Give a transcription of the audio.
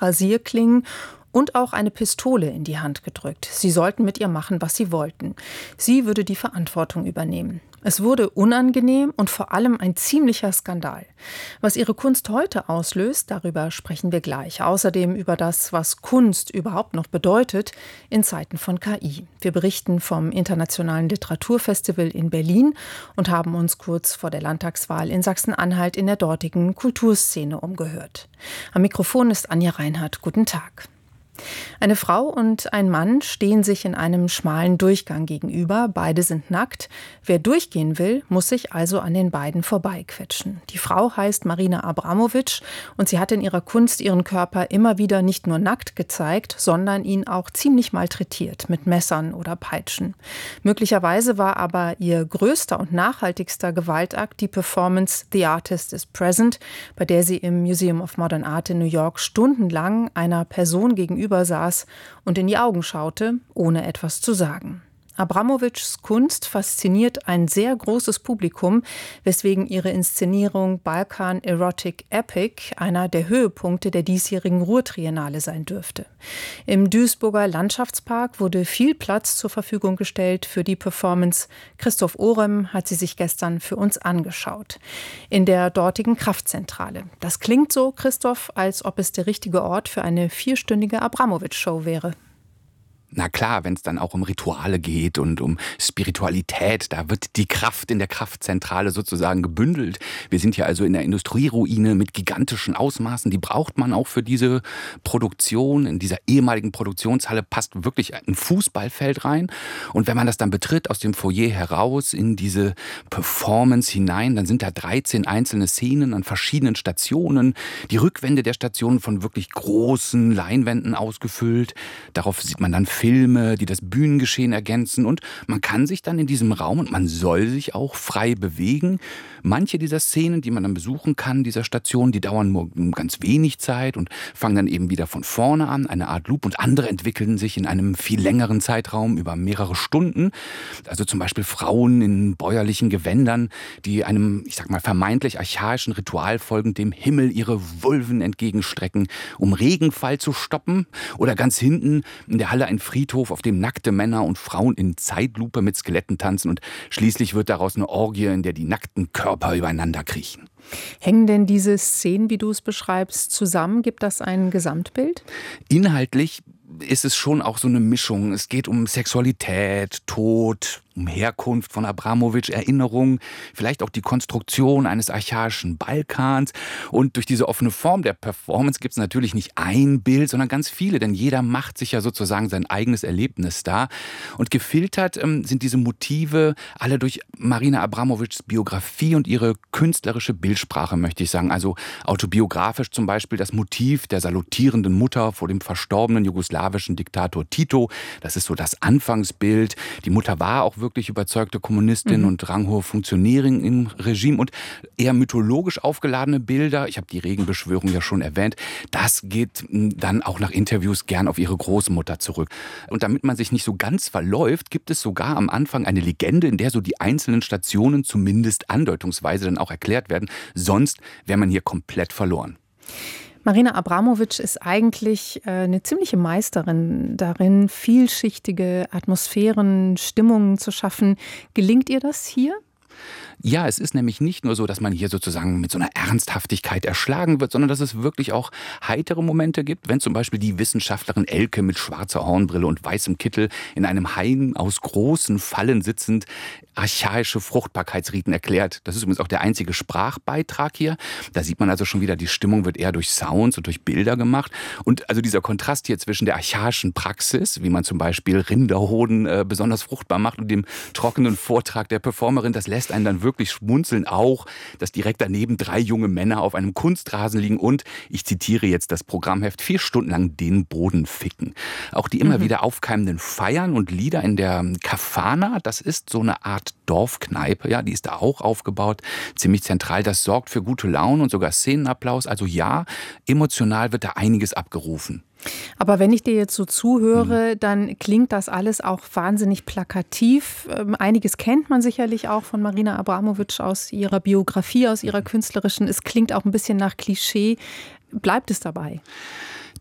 Rasierklingen und auch eine Pistole in die Hand gedrückt. Sie sollten mit ihr machen, was sie wollten. Sie würde die Verantwortung übernehmen. Es wurde unangenehm und vor allem ein ziemlicher Skandal. Was ihre Kunst heute auslöst, darüber sprechen wir gleich. Außerdem über das, was Kunst überhaupt noch bedeutet in Zeiten von KI. Wir berichten vom Internationalen Literaturfestival in Berlin und haben uns kurz vor der Landtagswahl in Sachsen-Anhalt in der dortigen Kulturszene umgehört. Am Mikrofon ist Anja Reinhardt. Guten Tag. Eine Frau und ein Mann stehen sich in einem schmalen Durchgang gegenüber. Beide sind nackt. Wer durchgehen will, muss sich also an den beiden vorbeiquetschen. Die Frau heißt Marina Abramović und sie hat in ihrer Kunst ihren Körper immer wieder nicht nur nackt gezeigt, sondern ihn auch ziemlich malträtiert mit Messern oder Peitschen. Möglicherweise war aber ihr größter und nachhaltigster Gewaltakt die Performance The Artist is Present, bei der sie im Museum of Modern Art in New York stundenlang einer Person gegenüber saß und in die Augen schaute, ohne etwas zu sagen. Abramovićs Kunst fasziniert ein sehr großes Publikum, weswegen ihre Inszenierung Balkan Erotic Epic einer der Höhepunkte der diesjährigen Ruhrtriennale sein dürfte. Im Duisburger Landschaftspark wurde viel Platz zur Verfügung gestellt für die Performance. Christoph Ohrem hat sie sich gestern für uns angeschaut. In der dortigen Kraftzentrale. Das klingt so, Christoph, als ob es der richtige Ort für eine 4-stündige Abramović-Show wäre. Na klar, wenn es dann auch um Rituale geht und um Spiritualität, da wird die Kraft in der Kraftzentrale sozusagen gebündelt. Wir sind hier also in der Industrieruine mit gigantischen Ausmaßen. Die braucht man auch für diese Produktion. In dieser ehemaligen Produktionshalle passt wirklich ein Fußballfeld rein. Und wenn man das dann betritt, aus dem Foyer heraus in diese Performance hinein, dann sind da 13 einzelne Szenen an verschiedenen Stationen. Die Rückwände der Stationen von wirklich großen Leinwänden ausgefüllt. Darauf sieht man dann Filme, die das Bühnengeschehen ergänzen, und man kann sich dann in diesem Raum, und man soll sich auch frei bewegen. Manche dieser Szenen, die man dann besuchen kann, dieser Stationen, die dauern nur ganz wenig Zeit und fangen dann eben wieder von vorne an, eine Art Loop, und andere entwickeln sich in einem viel längeren Zeitraum über mehrere Stunden. Also zum Beispiel Frauen in bäuerlichen Gewändern, die einem, ich sag mal, vermeintlich archaischen Ritual folgend dem Himmel ihre Vulven entgegenstrecken, um Regenfall zu stoppen. Oder ganz hinten in der Halle ein Friedhof, auf dem nackte Männer und Frauen in Zeitlupe mit Skeletten tanzen, und schließlich wird daraus eine Orgie, in der die nackten Körper übereinander kriechen. Hängen denn diese Szenen, wie du es beschreibst, zusammen? Gibt das ein Gesamtbild? Inhaltlich ist es schon auch so eine Mischung. Es geht um Sexualität, Tod, um Herkunft von Abramović, Erinnerung, vielleicht auch die Konstruktion eines archaischen Balkans. Und durch diese offene Form der Performance gibt es natürlich nicht ein Bild, sondern ganz viele, denn jeder macht sich ja sozusagen sein eigenes Erlebnis da. Und gefiltert sind diese Motive alle durch Marina Abramovićs Biografie und ihre künstlerische Bildsprache, möchte ich sagen. Also autobiografisch zum Beispiel das Motiv der salutierenden Mutter vor dem verstorbenen jugoslawischen Diktator Tito. Das ist so das Anfangsbild. Die Mutter war auch wirklich überzeugte Kommunistin und ranghohe Funktionärin im Regime, und eher mythologisch aufgeladene Bilder, ich habe die Regenbeschwörung ja schon erwähnt, das geht dann auch nach Interviews gern auf ihre Großmutter zurück. Und damit man sich nicht so ganz verläuft, gibt es sogar am Anfang eine Legende, in der so die einzelnen Stationen zumindest andeutungsweise dann auch erklärt werden, sonst wäre man hier komplett verloren. Marina Abramović ist eigentlich eine ziemliche Meisterin darin, vielschichtige Atmosphären, Stimmungen zu schaffen. Gelingt ihr das hier? Ja, es ist nämlich nicht nur so, dass man hier sozusagen mit so einer Ernsthaftigkeit erschlagen wird, sondern dass es wirklich auch heitere Momente gibt, wenn zum Beispiel die Wissenschaftlerin Elke mit schwarzer Hornbrille und weißem Kittel in einem Hain aus großen Fallen sitzend archaische Fruchtbarkeitsriten erklärt. Das ist übrigens auch der einzige Sprachbeitrag hier. Da sieht man also schon wieder, die Stimmung wird eher durch Sounds und durch Bilder gemacht. Und also dieser Kontrast hier zwischen der archaischen Praxis, wie man zum Beispiel Rinderhoden besonders fruchtbar macht, und dem trockenen Vortrag der Performerin, das lässt einen dann wirklich schmunzeln, auch, dass direkt daneben 3 junge Männer auf einem Kunstrasen liegen und, ich zitiere jetzt das Programmheft, 4 Stunden lang den Boden ficken. Auch die immer wieder aufkeimenden Feiern und Lieder in der Kafana, das ist so eine Art Dorfkneipe, ja, die ist da auch aufgebaut, ziemlich zentral. Das sorgt für gute Laune und sogar Szenenapplaus. Also ja, emotional wird da einiges abgerufen. Aber wenn ich dir jetzt so zuhöre, dann klingt das alles auch wahnsinnig plakativ. Einiges kennt man sicherlich auch von Marina Abramović aus ihrer Biografie, aus ihrer künstlerischen. Es klingt auch ein bisschen nach Klischee. Bleibt es dabei?